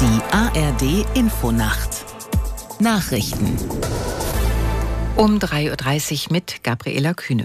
Die ARD-Infonacht. Nachrichten. Um 3:30 Uhr mit Gabriela Kühne.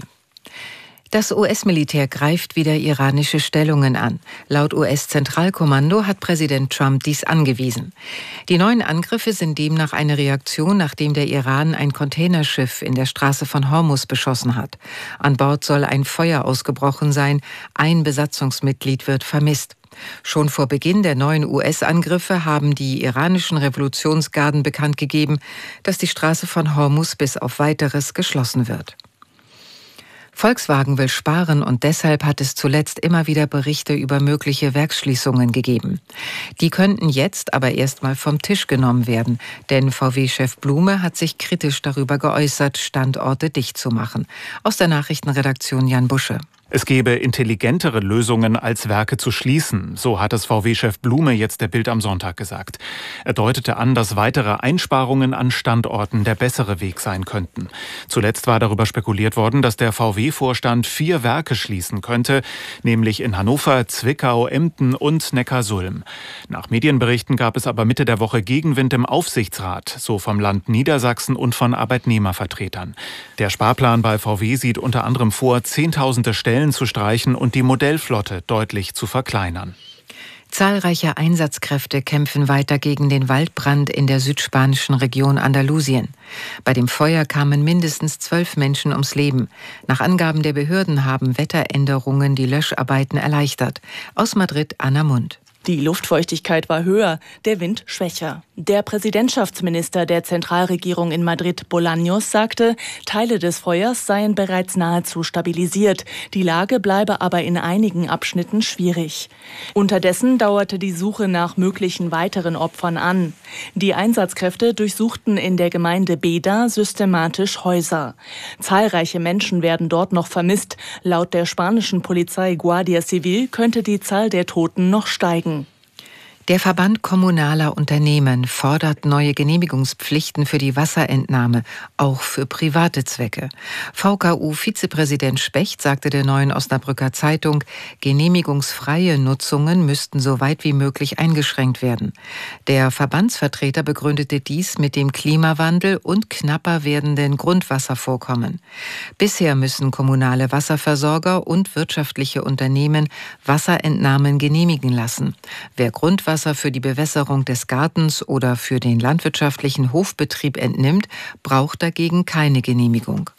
Das US-Militär greift wieder iranische Stellungen an. Laut US-Zentralkommando hat Präsident Trump dies angewiesen. Die neuen Angriffe sind demnach eine Reaktion, nachdem der Iran ein Containerschiff in der Straße von Hormuz beschossen hat. An Bord soll ein Feuer ausgebrochen sein. Ein Besatzungsmitglied wird vermisst. Schon vor Beginn der neuen US-Angriffe haben die iranischen Revolutionsgarden bekannt gegeben, dass die Straße von Hormuz bis auf Weiteres geschlossen wird. Volkswagen will sparen und deshalb hat es zuletzt immer wieder Berichte über mögliche Werksschließungen gegeben. Die könnten jetzt aber erstmal vom Tisch genommen werden, denn VW-Chef Blume hat sich kritisch darüber geäußert, Standorte dicht zu machen. Aus der Nachrichtenredaktion Jan Busche. Es gäbe intelligentere Lösungen, als Werke zu schließen, so hat es VW-Chef Blume jetzt der Bild am Sonntag gesagt. Er deutete an, dass weitere Einsparungen an Standorten der bessere Weg sein könnten. Zuletzt war darüber spekuliert worden, dass der VW-Vorstand 4 Werke schließen könnte, nämlich in Hannover, Zwickau, Emden und Neckarsulm. Nach Medienberichten gab es aber Mitte der Woche Gegenwind im Aufsichtsrat, so vom Land Niedersachsen und von Arbeitnehmervertretern. Der Sparplan bei VW sieht unter anderem vor, Zehntausende Stellen zu streichen und die Modellflotte deutlich zu verkleinern. Zahlreiche Einsatzkräfte kämpfen weiter gegen den Waldbrand in der südspanischen Region Andalusien. Bei dem Feuer kamen mindestens 12 Menschen ums Leben. Nach Angaben der Behörden haben Wetteränderungen die Löscharbeiten erleichtert. Aus Madrid Anna Mund. Die Luftfeuchtigkeit war höher, der Wind schwächer. Der Präsidentschaftsminister der Zentralregierung in Madrid, Bolaños, sagte, Teile des Feuers seien bereits nahezu stabilisiert. Die Lage bleibe aber in einigen Abschnitten schwierig. Unterdessen dauerte die Suche nach möglichen weiteren Opfern an. Die Einsatzkräfte durchsuchten in der Gemeinde Beda systematisch Häuser. Zahlreiche Menschen werden dort noch vermisst. Laut der spanischen Polizei Guardia Civil könnte die Zahl der Toten noch steigen. Der Verband kommunaler Unternehmen fordert neue Genehmigungspflichten für die Wasserentnahme, auch für private Zwecke. VKU-Vizepräsident Specht sagte der Neuen Osnabrücker Zeitung, genehmigungsfreie Nutzungen müssten so weit wie möglich eingeschränkt werden. Der Verbandsvertreter begründete dies mit dem Klimawandel und knapper werdenden Grundwasservorkommen. Bisher müssen kommunale Wasserversorger und wirtschaftliche Unternehmen Wasserentnahmen genehmigen lassen. Wer Grundwasser für die Bewässerung des Gartens oder für den landwirtschaftlichen Hofbetrieb entnimmt, braucht dagegen keine Genehmigung.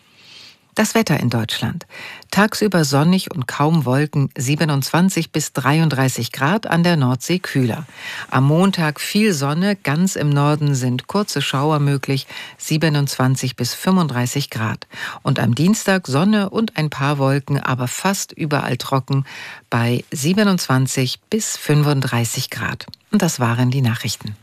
Das Wetter in Deutschland. Tagsüber sonnig und kaum Wolken, 27 bis 33 Grad, an der Nordsee kühler. Am Montag viel Sonne, ganz im Norden sind kurze Schauer möglich, 27 bis 35 Grad. Und am Dienstag Sonne und ein paar Wolken, aber fast überall trocken bei 27 bis 35 Grad. Und das waren die Nachrichten.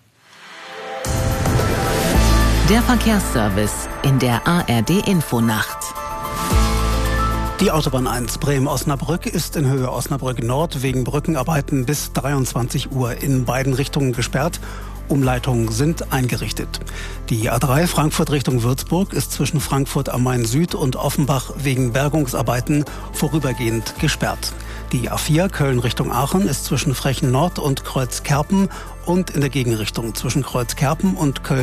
Der Verkehrsservice in der ARD-Infonacht. Die Autobahn 1 Bremen-Osnabrück ist in Höhe Osnabrück Nord wegen Brückenarbeiten bis 23 Uhr in beiden Richtungen gesperrt. Umleitungen sind eingerichtet. Die A3 Frankfurt Richtung Würzburg ist zwischen Frankfurt am Main Süd und Offenbach wegen Bergungsarbeiten vorübergehend gesperrt. Die A4 Köln Richtung Aachen ist zwischen Frechen Nord und Kreuzkerpen und in der Gegenrichtung zwischen Kreuzkerpen und Köln